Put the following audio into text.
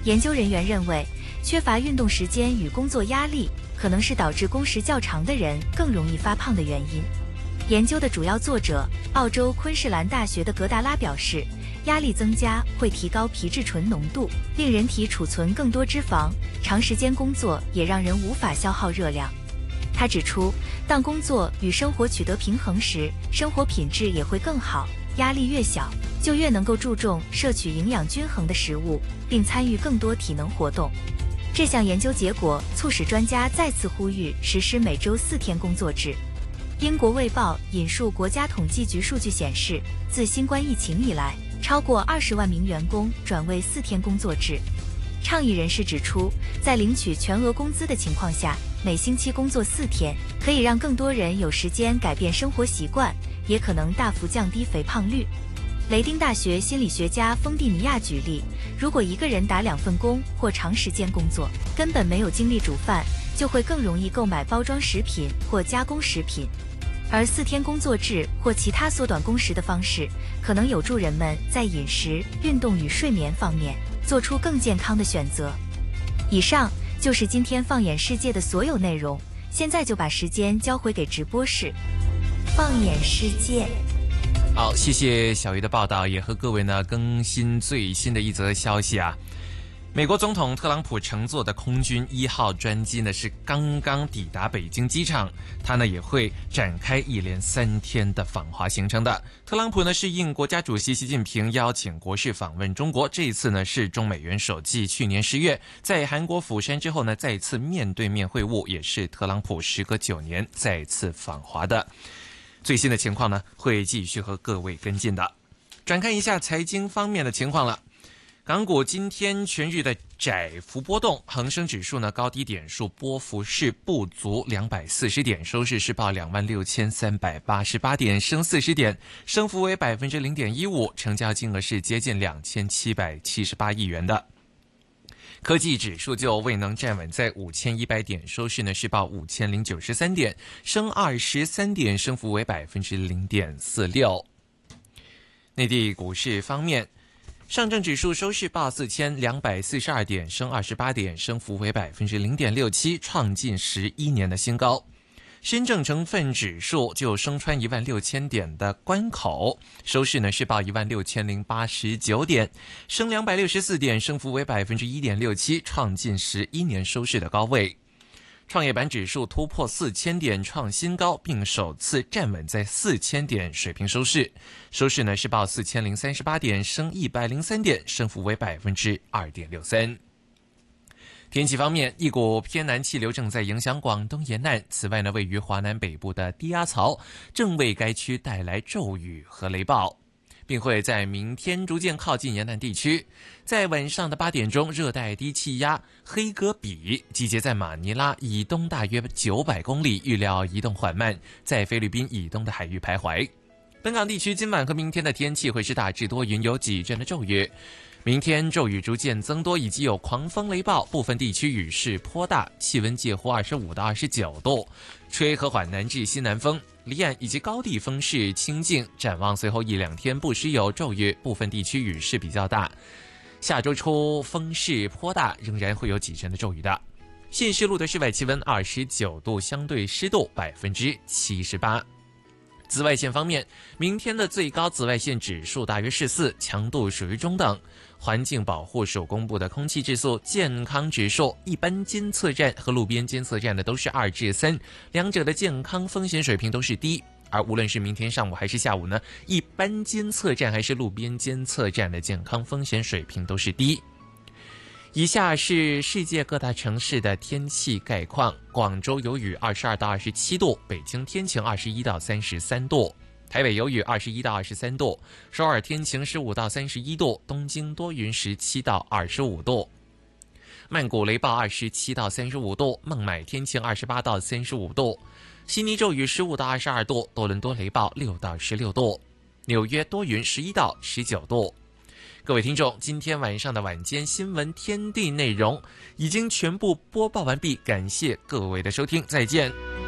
研究人员认为，缺乏运动时间与工作压力可能是导致工时较长的人更容易发胖的原因。研究的主要作者，澳洲昆士兰大学的格达拉表示，压力增加会提高皮质醇浓度，令人体储存更多脂肪，长时间工作也让人无法消耗热量。他指出，当工作与生活取得平衡时，生活品质也会更好，压力越小，就越能够注重摄取营养均衡的食物，并参与更多体能活动。这项研究结果促使专家再次呼吁实施每周4天工作制。英国卫报引述国家统计局数据显示，自新冠疫情以来，超过20万名员工转为4天工作制。倡议人士指出，在领取全额工资的情况下，每星期工作4天，可以让更多人有时间改变生活习惯，也可能大幅降低肥胖率。雷丁大学心理学家丰蒂尼亚举例，如果一个人打2份工或长时间工作，根本没有精力煮饭，就会更容易购买包装食品或加工食品。而4天工作制或其他缩短工时的方式，可能有助人们在饮食、运动与睡眠方面做出更健康的选择。以上就是今天放眼世界的所有内容，现在就把时间交回给直播室。放眼世界。 好，谢谢小鱼的报道，也和各位呢更新最新的一则消息啊。美国总统特朗普乘坐的空军1号专机呢是刚刚抵达北京机场，他呢也会展开一连3天的访华行程的。特朗普呢是应国家主席习近平邀请国事访问中国，这一次呢是中美元首继去年10月在韩国釜山之后呢再次面对面会晤，也是特朗普时隔9年再次访华的。最新的情况呢会继续和各位跟进的。转看一下财经方面的情况了。港股今天全日的窄幅波动，恒生指数呢高低点数波幅是不足240点，收市是报26,388点，升40点，升幅为 0.15%， 成交金额是接近2778亿元的。科技指数就未能站稳在5100点，收市呢是报5093点，升23点，升幅为 0.46%。 内地股市方面，上证指数收市报4242点，升28点，升幅为 0.67%， 创近11年的新高。深证成分指数就升穿16000点的关口，收市呢是报16089点，升264点，升幅为 1.67%， 创近11年收市的高位。创业板指数突破4000点创新高，并首次站稳在4000点水平收市，收市呢是报4038点，升103点，升幅为 2.63%。天气方面，一股偏南气流正在影响广东沿岸，此外呢，位于华南北部的低压槽正为该区带来骤雨和雷暴，并会在明天逐渐靠近沿岸地区。在晚上的8点钟，热带低气压黑格比集结在马尼拉以东大约900公里，预料移动缓慢，在菲律宾以东的海域徘徊。本港地区今晚和明天的天气会是大致多云，有几阵的骤雨。明天骤雨逐渐增多，以及有狂风雷暴，部分地区雨势颇大，气温介乎25到29度，吹和缓南至西南风，离岸以及高地风势清劲。展望随后1-2天不时有骤雨，部分地区雨势比较大。下周初风势颇大，仍然会有几阵的骤雨的。现时录的室外气温29度，相对湿度78%。紫外线方面，明天的最高紫外线指数大约是4，强度属于中等。环境保护署公布的空气质素健康指数，一般监测站和路边监测站的都是2至3，两者的健康风险水平都是低。而无论是明天上午还是下午呢，一般监测站还是路边监测站的健康风险水平都是低。以下是世界各大城市的天气概况：广州有雨22到27度，北京天晴21到33度，台北有雨21到23度，首尔天晴15到31度，东京多云17到25度，曼谷雷暴27到35度，孟买天晴28到35度，悉尼骤雨15到22度，多伦多雷暴6到16度，纽约多云11到19度。各位听众，今天晚上的晚间新闻天地内容已经全部播报完毕，感谢各位的收听，再见。